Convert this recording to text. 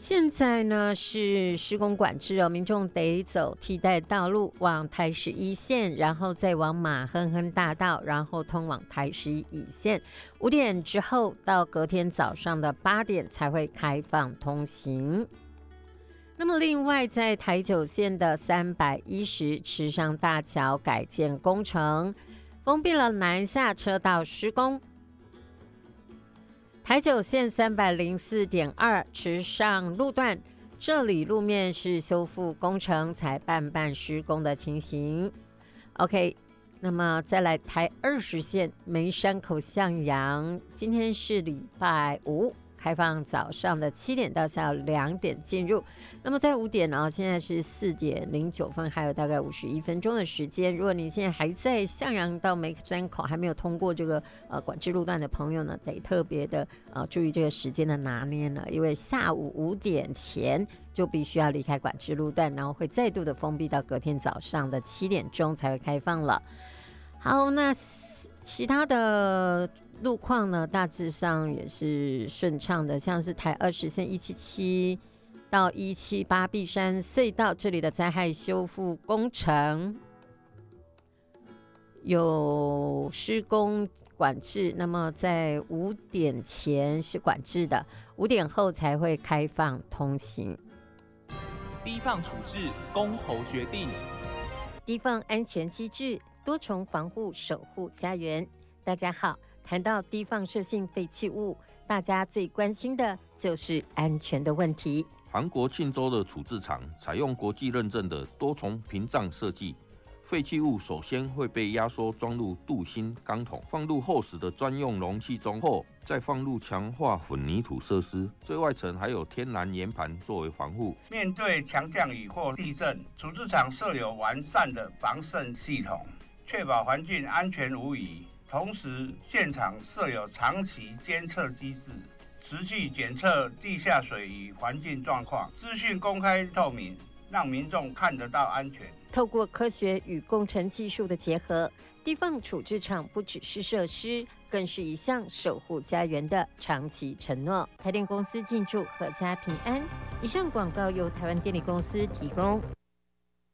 现在呢是施工管制哦，民众得走替代道路往台11线，然后再往马亨亨大道，然后通往台11乙线。5点之后到隔天早上的8点才会开放通行。那么另外在台9线的310池上大桥改建工程封闭了南下车道施工。台9线304.2池上路段，这里路面是修复工程才半施工的情形。OK， 那么再来台20线梅山口向阳，今天是礼拜五，开放早上的7点到下午2点进入。那么在5点呢，现在是4点09分，还有大概51分钟的时间。如果你现在还在向阳到梅山口还没有通过这个管制路段的朋友呢，得特别的注意这个时间的拿捏呢，因为下午5点前就必须要离开管制路段，然后会再度的封闭到隔天早上的7点钟才会开放了。好，那其他的路况呢，大致上也是顺畅的，像是台20线177到178碧山隧道这里的灾害修复工程有施工管制，那么在5点前是管制的，5点后才会开放通行。 低放处置公投决定， 低放安全机制，多重防护守护家园。大家好，谈到低放射性废弃物，大家最关心的就是安全的问题。 韩国庆州的处置场采用国际认证的多重屏障设计，废弃物首先会被压缩装入镀锌钢桶，放入厚实的专用容器中后，再放入强化混凝土设施，最外层还有天然岩盘作为防护。 面对强降雨或地震，处置场设有完善的防渗系统，确保环境安全无虞。同时，现场设有长期监测机制，持续检测地下水与环境状况，资讯公开透明，让民众看得到安全。 透过科学与工程技术的结合，低放处置场不只是设施，更是一项守护家园的长期承诺。台电公司进驻阖家平安。以上广告由台湾电力公司提供。